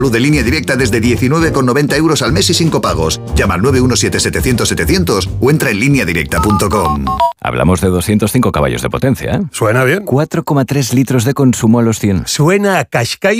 Luz de línea directa desde 19,90 € al mes y sin copagos. Llama al 917-700-700 o entra en lineadirecta.com. Hablamos de 205 caballos de potencia, ¿eh? Suena bien. 4,3 litros de consumo a los 100. Suena a Qashqai